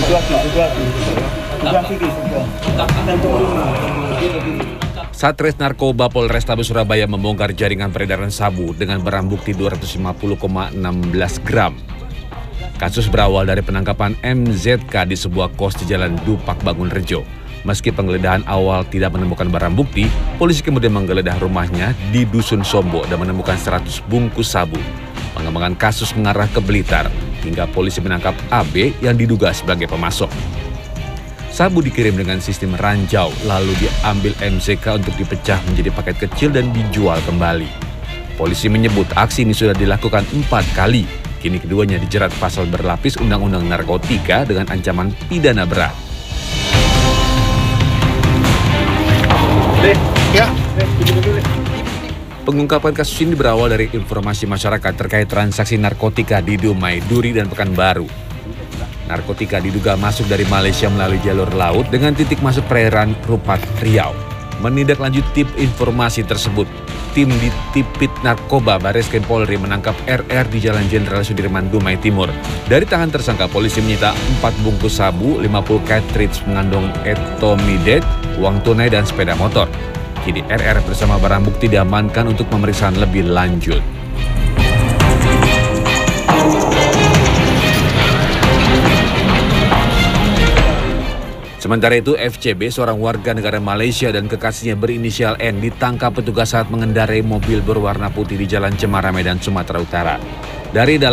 Satres Narkoba Polrestabes Surabaya membongkar jaringan peredaran sabu dengan barang bukti 250,16 gram. Kasus berawal dari penangkapan MZK di sebuah kos di Jalan Dupak Bangunrejo. Meski penggeledahan awal tidak menemukan barang bukti, polisi kemudian menggeledah rumahnya di Dusun Sombo dan menemukan 100 bungkus sabu. Pengembangan kasus mengarah ke Blitar, hingga polisi menangkap AB yang diduga sebagai pemasok. Sabu dikirim dengan sistem ranjau, lalu diambil MZK untuk dipecah menjadi paket kecil dan dijual kembali. Polisi menyebut aksi ini sudah dilakukan 4 kali. Kini keduanya dijerat pasal berlapis Undang-Undang Narkotika dengan ancaman pidana berat. Pengungkapan kasus ini berawal dari informasi masyarakat terkait transaksi narkotika di Dumai, Duri, dan Pekanbaru. Narkotika diduga masuk dari Malaysia melalui jalur laut dengan titik masuk perairan Rupat, Riau. Menindaklanjuti informasi tersebut, tim di Tipit Narkoba Bareskrim Polri menangkap RR di Jalan Jenderal Sudirman, Dumai Timur. Dari tangan tersangka, polisi menyita 4 bungkus sabu, 50 cartridge mengandung etomidate, uang tunai, dan sepeda motor. Kini RR bersama barang bukti diamankan untuk pemeriksaan lebih lanjut. Sementara itu, FCB, seorang warga negara Malaysia dan kekasihnya berinisial N, ditangkap petugas saat mengendarai mobil berwarna putih di Jalan Cemara, Medan, Sumatera Utara. Dari dalam